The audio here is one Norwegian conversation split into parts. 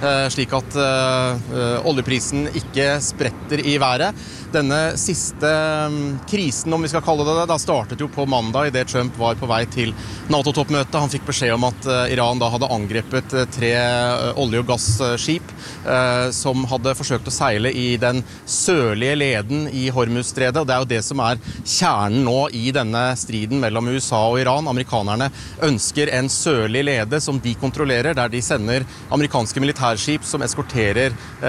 slik at oljeprisen ikke spretter i været. Denne siste krisen, om vi skal kalle det, da startet jo på mandag i det Trump var på vei til NATO-toppmøtet. Han fikk beskjed om at Iran da hadde angrepet 3 olje- og gasskip som hadde forsøkt å seile i den sørlige leden i Hormuzstredet. Og det er jo det som er kjernen nå i denne striden mellom USA og Iran. Amerikanerne ønsker en sørlig lede som de kontrollerer, der de sender amerikanske militærskip som eskorterer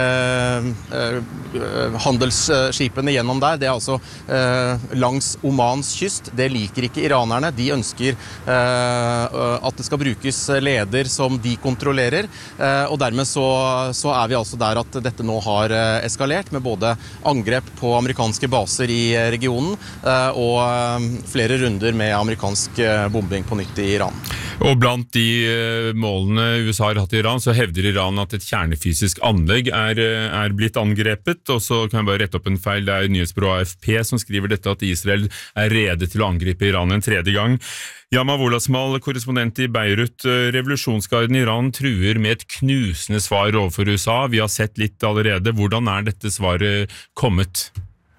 handelsskipene gjennom der. Det er altså langs Omans kyst. Det liker ikke iranerne. De ønsker at det skal brukes leder som de kontrollerer, og dermed så er vi altså der at dette nå har eskalert med både angrep på amerikanske baser i regionen og flere runder med amerikansk bombing på nytt i Iran. Og blant de målene USA har hatt i Iran, så hevder Iran at et kjernefysisk anlegg er blitt angrepet, og så kan jeg bare rette opp en feil. Det er nyhetsbyrået AFP som skriver dette, at Israel er rede til å angripe Iran en 3. gang. Yama Wolasmal, korrespondent i Beirut. Revolusjonsgarden i Iran truer med et knusende svar overfor USA. Vi har sett litt allerede. Hvordan er dette svaret kommet?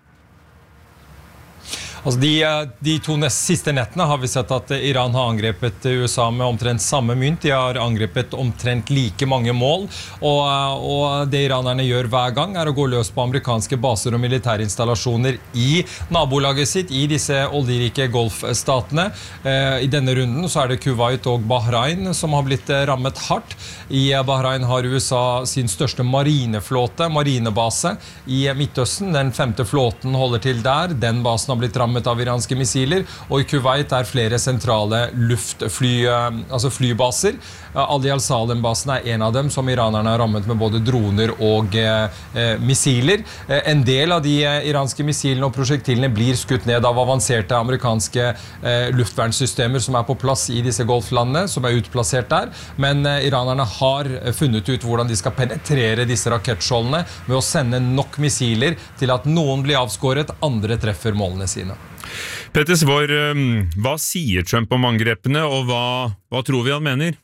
Altså de 2 siste nettene har vi sett at Iran har angrepet USA med omtrent samme mynt. De har angrepet omtrent like mange mål, og det iranerne gjør hver gang er å gå løs på amerikanske baser og militærinstallasjoner i nabolaget sitt, i disse oljerike golfstatene. I denne runden så er det Kuwait og Bahrain som har blitt rammet hardt. I Bahrain har USA sin største marinebase i Midtøsten. Den 5. flåten holder til der. Den basen har blitt rammet av iranske missiler, og i Kuwait er flere sentrale flybaser. Ali al-Salem-basen er en av dem som iranerne har rammet med både droner og missiler. En del av de iranske missilene og prosjektilene blir skutt ned av avanserte amerikanske luftvernsystemer som er på plass i disse golflandene, som er utplassert der, men iranerne har funnet ut hvordan de skal penetrere disse rakettskjoldene med å sende nok missiler til at noen blir avskåret, andre treffer målene sine. Petter Svår, hva sier Trump om angrepene, og hva tror vi han mener?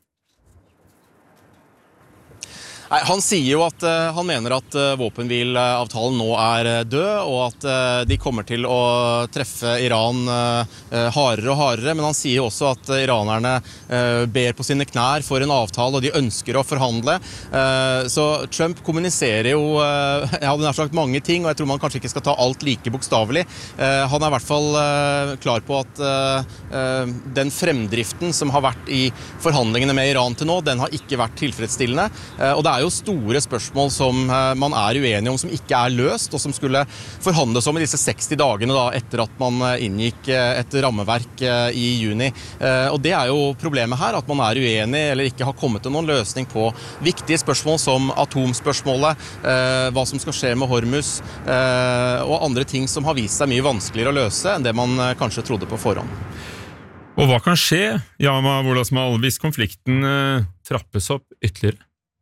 Nei, han sier jo at han mener at våpenhvileavtalen nå er død, og at de kommer til å treffe Iran hardere og hardere, men han sier jo også at iranerne ber på sine knær for en avtale, og de ønsker å forhandle. Så Trump kommuniserer jo, jeg hadde nær sagt mange ting, og jeg tror man kanskje ikke skal ta alt like bokstavelig. Han er i hvert fall klar på at den fremdriften som har vært i forhandlingene med Iran til nå, den har ikke vært tilfredsstillende, og det er jo store spørsmål som man er uenige om, som ikke er løst, og som skulle forhandles om i disse 60 dagene da, etter at man inngikk et rammeverk i juni. Og det er jo problemet her, at man er uenig eller ikke har kommet til noen løsning på viktige spørsmål som atomspørsmålet, hva som skal skje med Hormuz, og andre ting som har vist seg mye vanskeligere å løse enn det man kanskje trodde på forhånd. Og hva kan skje, Yama Wolasmal, hvis konflikten trappes opp ytterligere?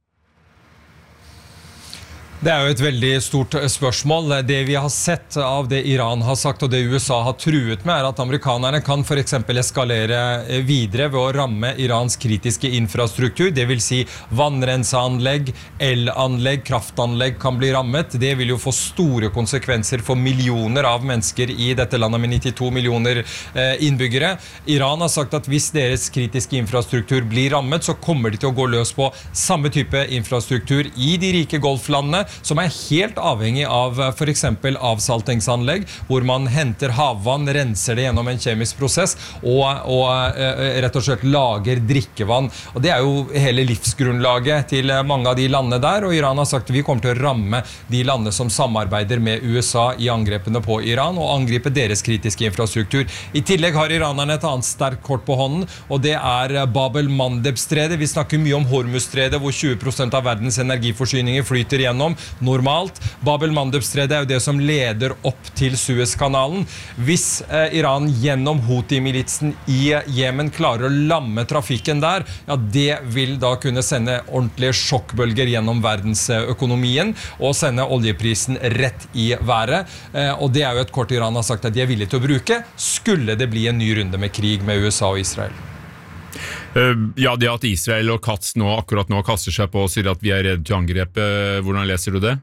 Det er jo et veldig stort spørsmål. Det vi har sett av det Iran har sagt og det USA har truet med, er at amerikanerne kan for eksempel eskalere videre ved å ramme Irans kritiske infrastruktur. Det vil si vannrenseanlegg, elanlegg, kraftanlegg kan bli rammet. Det vil jo få store konsekvenser for millioner av mennesker i dette landet med 92 millioner innbyggere. Iran har sagt at hvis deres kritiske infrastruktur blir rammet, så kommer de til å gå løs på samme type infrastruktur i de rike golflandene, som er helt avhengig av for eksempel avsaltingsanlegg, hvor man henter havvann, renser det gjennom en kjemisk prosess, og rett og slett lager drikkevann. Og det er jo hele livsgrunnlaget til mange av de landene der, og Iran har sagt at vi kommer til å ramme de landene som samarbeider med USA i angrepene på Iran, og angripe deres kritiske infrastruktur. I tillegg har iranerne et annet sterkt kort på hånden, og det er Bab el-Mandeb-stredet. Vi snakker mye om Hormuz-stredet, hvor 20% av verdens energiforsyninger flyter gjennom normalt. Bab el-Mandeb-stredet er jo det som leder opp til Suezkanalen. Hvis Iran gjennom Houthi-militsen i Jemen klarer å lamme trafikken der, ja, det vil da kunne sende ordentlige sjokkbølger gjennom verdensøkonomien og sende oljeprisen rett i været. Og det er jo et kort Iran har sagt at de er villige til å bruke, skulle det bli en ny runde med krig med USA og Israel. Ja, det at Israel og Katz akkurat nå kaster seg på og sier at vi er redd til angrep, hvordan leser du det?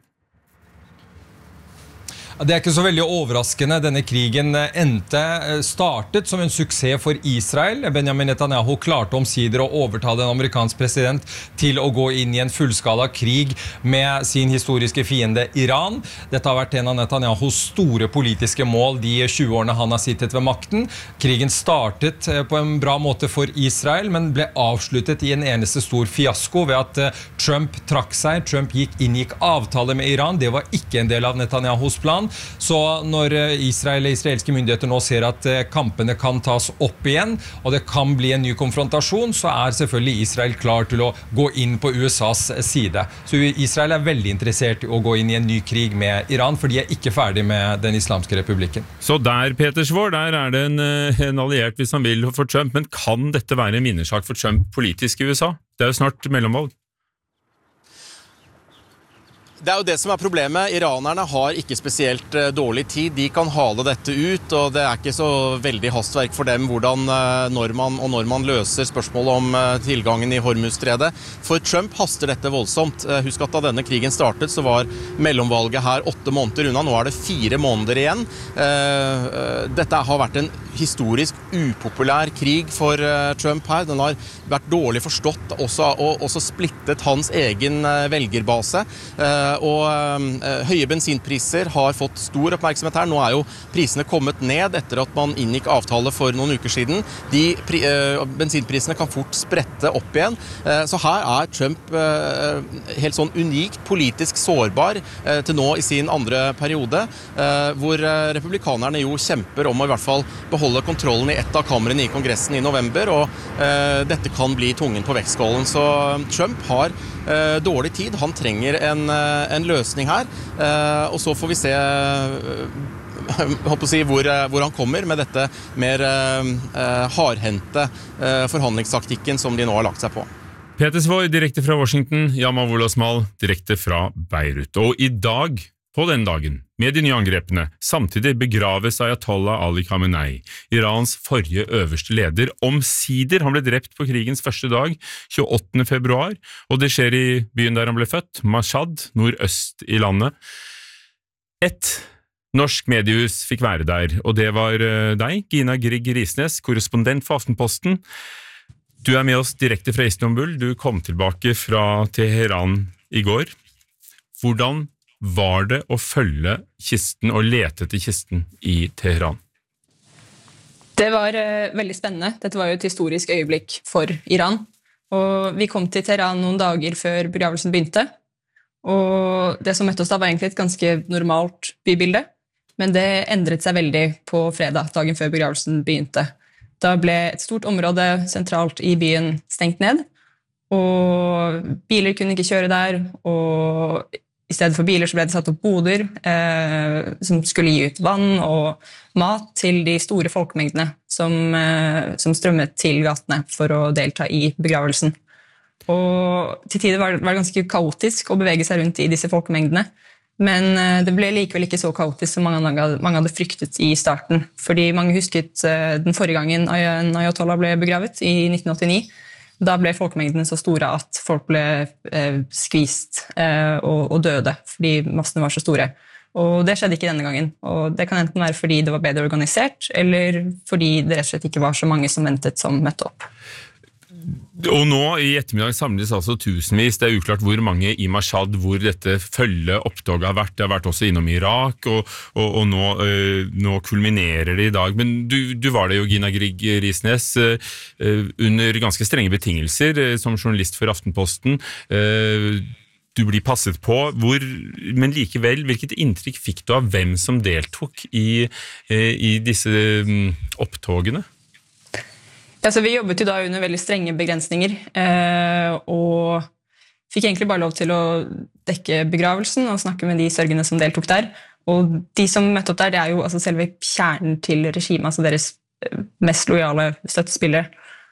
Det er ikke så veldig overraskende. Denne krigen startet som en suksess for Israel. Benjamin Netanyahu klarte omsider å overtale en amerikansk president til å gå inn i en fullskala krig med sin historiske fiende Iran. Dette har vært en av Netanyahus store politiske mål de 20 årene han har sittet ved makten. Krigen startet på en bra måte for Israel, men ble avsluttet i en eneste stor fiasko ved at Trump trakk seg. Trump inngikk avtale med Iran. Det var ikke en del av Netanyahus plan. Så når israelske myndigheter nå ser at kampene kan tas opp igjen, og det kan bli en ny konfrontasjon, så er selvfølgelig Israel klar til å gå inn på USAs side. Så Israel er veldig interessert i å gå inn i en ny krig med Iran, for de er ikke ferdig med den islamske republikken. Så der, Peter Svår, der er det en alliert hvis han vil for Trump, men kan dette være en minnesak for Trump politisk i USA? Det er jo snart mellomvalg. Det er jo det som er problemet. Iranerne har ikke spesielt dårlig tid. De kan hale dette ut, og det er ikke så veldig hastverk for dem når man løser spørsmålet om tilgangen i Hormuzstredet. For Trump haster dette voldsomt. Husk at da denne krigen startet, så var mellomvalget her 8 måneder unna. Nå er det 4 måneder igjen. Dette har vært en historisk upopulær krig for Trump her. Den har vært dårlig forstått og også splittet hans egen velgerbase. Og høye bensinpriser har fått stor oppmerksomhet her. Nå er jo prisene kommet ned etter at man inngikk avtale for noen uker siden. Bensinprisene kan fort sprette opp igjen. Så her er Trump helt sånn unikt politisk sårbar til nå i sin andre periode, hvor republikanerne jo kjemper om å i hvert fall beholde kontrollen i et av kamrene i kongressen i november, og dette kan bli tungen på vektskålen. Så Trump har dårlig tid. Han trenger en løsning her, og så får vi se hvor han kommer med dette mer hardhendte forhandlingstaktikken som de nå har lagt seg på. Peter Svår, direkte fra Washington, Yamamoul Osmal, direkte fra Beirut. Og i dag, på den dagen, med de nye angrepene, samtidig begraves Ayatollah Ali Khamenei, Irans forrige øverste leder, omsider. Han ble drept på krigens første dag, 28. februar, og det skjer i byen der han ble født, Mashhad, nordøst i landet. Et norsk mediehus fikk være der, og det var deg, Gina Grieg Risnes, korrespondent for Aftenposten. Du er med oss direkte fra Istanbul. Du kom tilbake fra Teheran i går. Hvordan var det å følge kisten og lete etter kisten i Teheran? Det var veldig spennende. Dette var jo et historisk øyeblikk for Iran. Og vi kom til Teheran noen dager før begravelsen begynte. Og det som møtte oss da var egentlig et ganske normalt bybilde. Men det endret seg veldig på fredag, dagen før begravelsen begynte. Da ble et stort område sentralt i byen stengt ned. Og biler kunne ikke kjøre der, og i stedet for biler så ble det satt opp boder som skulle gi ut vann og mat til de store folkemengdene som strømmet til gatene for å delta i begravelsen. Og til tider var det ganske kaotisk å bevege seg rundt i disse folkemengdene, men det ble likevel ikke så kaotisk som mange hadde fryktet i starten, fordi mange husket den forrige gangen Ayatollah ble begravet i 1989. Da ble folkemengdene så store at folk ble skvist og døde, fordi massene var så store. Og det skjedde ikke denne gangen. Og det kan enten være fordi det var bedre organisert, eller fordi det rett og slett ikke var så mange som ventet som møtte opp. Og nå i ettermiddag samles altså tusenvis. Det er uklart hvor mange i Mashhad hvor dette følgeopptoget har vært. Det har vært også innom Irak, og nå kulminerer det i dag. Men du var det jo, Gina Grieg Risnes, under ganske strenge betingelser som journalist for Aftenposten. Du blir passet på, men likevel, hvilket inntrykk fikk du av hvem som deltok i disse opptogene? Altså, vi jobbet jo da under veldig strenge begrensninger, og fikk egentlig bare lov til å dekke begravelsen og snakke med de sørgende som deltok der. Og de som møtte opp der, det er jo altså selve kjernen til regimet, altså deres mest lojale støttespillere.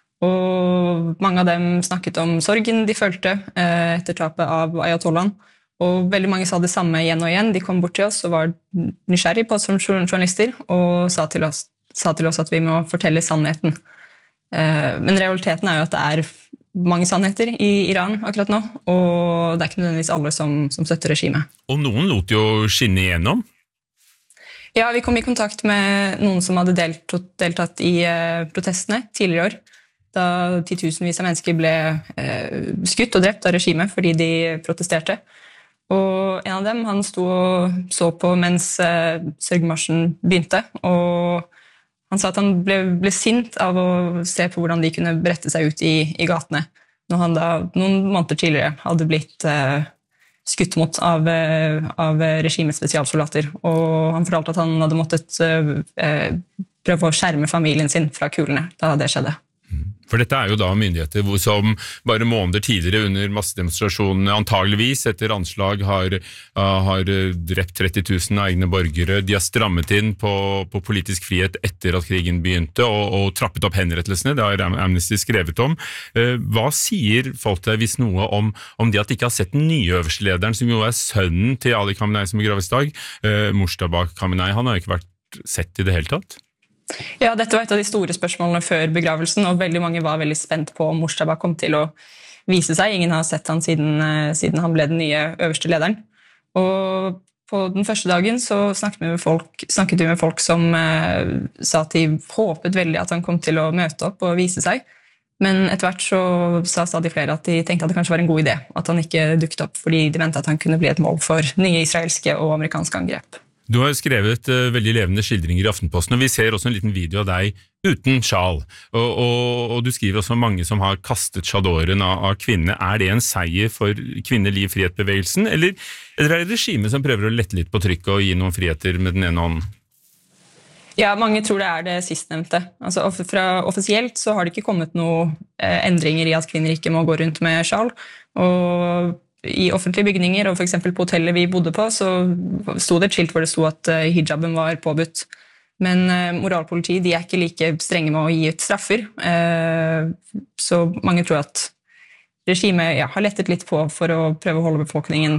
Og mange av dem snakket om sorgen de følte etter tapet av Ayatollahen. Og veldig mange sa det samme igjen og igjen. De kom bort til oss og var nysgjerrige på oss som journalister, og sa til oss at vi må fortelle sannheten. Men realiteten jo at det mange sannheter i Iran akkurat nå, og det ikke nødvendigvis alle som støtter regimet. Og noen lot jo skinne igjennom? Ja, vi kom i kontakt med noen som hadde deltatt i protestene tidligere i år, da titusenvis av mennesker ble skutt og drept av regimet fordi de protesterte. Og en av dem, han sto og så på mens sørgemarsjen begynte, og han sa at han ble sint av å se på hvordan de kunne brette seg ut i gatene, når han da noen måneder tidligere hadde blitt skutt mot av regimets spesialsoldater. Og han fortalte at han hadde måttet prøve å skjerme familien sin fra kulene da det skjedde. For dette jo da myndigheter som bare måneder tidligere under massedemonstrasjonene antageligvis etter anslag har drept 30 000 av egne borgere. De har strammet inn på politisk frihet etter at krigen begynte og trappet opp henrettelsene. Det har Amnesty skrevet om. Hva sier folk der hvis noe om de at de ikke har sett den nye øverstelederen, som jo sønnen til Ali Khamenei som begraves i dag, Mujtaba Khamenei? Han har ikke vært sett i det hele tatt. Ja, dette var et av de store spørsmålene før begravelsen, og veldig mange var veldig spent på om Mujtaba kom til å vise seg. Ingen har sett han siden han ble den nye øverste lederen. Og på den første dagen så snakket vi med folk som sa at de håpet veldig at han kom til å møte opp og vise seg. Men etter hvert så sa stadig flere at de tenkte at det kanskje var en god idé at han ikke dukket opp, fordi de mente at han kunne bli et mål for nye israelske og amerikanske angrep. Du har skrevet veldig levende skildringer i Aftenposten, og vi ser også en liten video av deg uten sjal. Og du skriver også om mange som har kastet sjadoren av kvinnene. Det en seier for kvinnelig frihet-bevegelsen, eller det regimet som prøver å lette litt på trykket og gi noen friheter med den ene hånden? Ja, mange tror det det sistnevnte. Altså, offisielt så har det ikke kommet noen endringer i at kvinner ikke må gå rundt med sjal, og i offentlige bygninger, og for eksempel på hotellet vi bodde på, så stod det et skilt hvor det stod at hijaben var påbudt. Men moralpolitiet, de ikke like strenge med å gi ut straffer. Så mange tror at regimet har lettet litt på for å prøve å holde befolkningen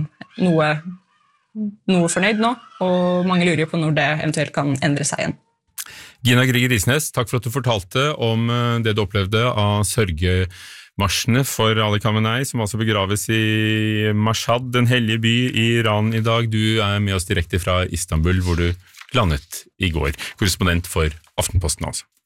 noe fornøyd nå, og mange lurer jo på når det eventuelt kan endre seg igjen. Gina Grieg Risnes, takk for at du fortalte om det du opplevde av sørgemarsjene for Ali Khamenei, som altså begraves i Mashhad, den hellige by i Iran i dag. Du med oss direkte fra Istanbul, hvor du landet i går. Korrespondent for Aftenposten altså.